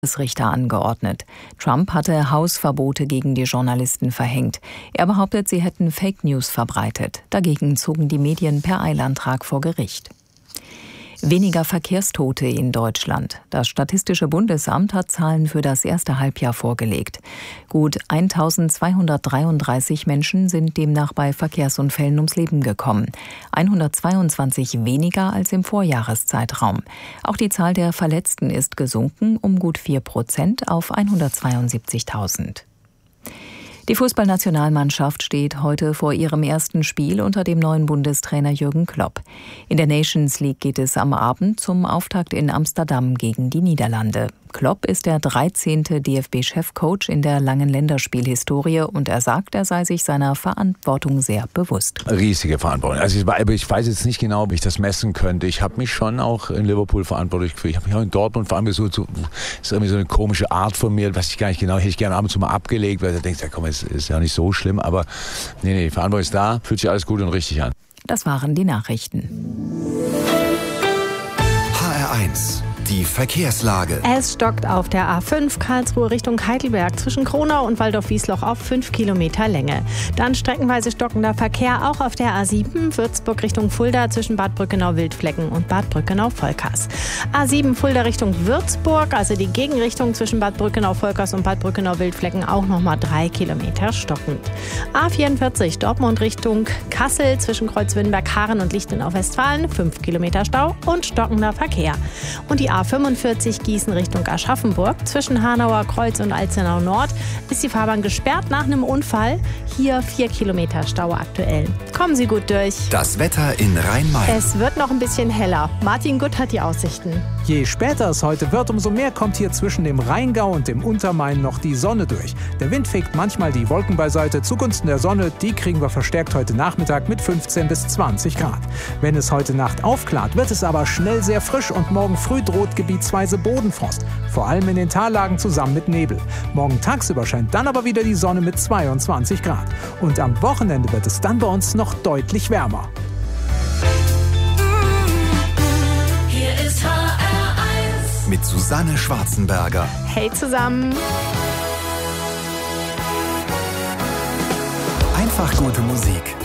Richter angeordnet. Trump hatte Hausverbote gegen die Journalisten verhängt. Er behauptet, sie hätten Fake News verbreitet. Dagegen zogen die Medien per Eilantrag vor Gericht. Weniger Verkehrstote in Deutschland. Das Statistische Bundesamt hat Zahlen für das erste Halbjahr vorgelegt. Gut 1233 Menschen sind demnach bei Verkehrsunfällen ums Leben gekommen. 122 weniger als im Vorjahreszeitraum. Auch die Zahl der Verletzten ist gesunken um gut 4% auf 172.000. Die Fußballnationalmannschaft steht heute vor ihrem ersten Spiel unter dem neuen Bundestrainer Jürgen Klopp. In der Nations League geht es am Abend zum Auftakt in Amsterdam gegen die Niederlande. Klopp ist der 13. DFB-Chefcoach in der langen Länderspielhistorie und er sagt, er sei sich seiner Verantwortung sehr bewusst. Riesige Verantwortung. Also ich weiß jetzt nicht genau, ob ich das messen könnte. Ich habe mich schon auch in Liverpool verantwortlich gefühlt. Ich habe mich auch in Dortmund verantwortlich gefühlt. Das ist irgendwie so eine komische Art von mir, was ich gar nicht genau, hätte ich gerne ab und zu mal abgelegt, weil du denkst, ja komm, es ist ja nicht so schlimm, aber nee, die Verantwortung ist da, fühlt sich alles gut und richtig an. Das waren die Nachrichten. HR1, die Verkehrslage. Es stockt auf der A5 Karlsruhe Richtung Heidelberg zwischen Kronau und Waldorf-Wiesloch auf 5 Kilometer Länge. Dann streckenweise stockender Verkehr auch auf der A7 Würzburg Richtung Fulda zwischen Bad Brückenau-Wildflecken und Bad Brückenau-Volkers. A7 Fulda Richtung Würzburg, also die Gegenrichtung zwischen Bad Brückenau-Volkers und Bad Brückenau-Wildflecken auch nochmal 3 Kilometer stockend. A44 Dortmund Richtung Kassel zwischen Kreuzwinberg-Haaren und Lichtenau-Westfalen 5 Kilometer Stau und stockender Verkehr. Und die A45 Gießen Richtung Aschaffenburg. Zwischen Hanauer Kreuz und Alzenau Nord ist die Fahrbahn gesperrt nach einem Unfall. Hier 4 Kilometer Stau aktuell. Kommen Sie gut durch. Das Wetter in Rhein-Main. Es wird noch ein bisschen heller. Martin Gutt hat die Aussichten. Je später es heute wird, umso mehr kommt hier zwischen dem Rheingau und dem Untermain noch die Sonne durch. Der Wind fegt manchmal die Wolken beiseite zugunsten der Sonne. Die kriegen wir verstärkt heute Nachmittag mit 15 bis 20 Grad. Wenn es heute Nacht aufklart, wird es aber schnell sehr frisch und morgen früh droht gebietsweise Bodenfrost, vor allem in den Tallagen zusammen mit Nebel. Morgen tagsüber scheint dann aber wieder die Sonne mit 22 Grad. Und am Wochenende wird es dann bei uns noch deutlich wärmer. Hier ist HR1 mit Susanne Schwarzenberger. Hey zusammen! Einfach gute Musik.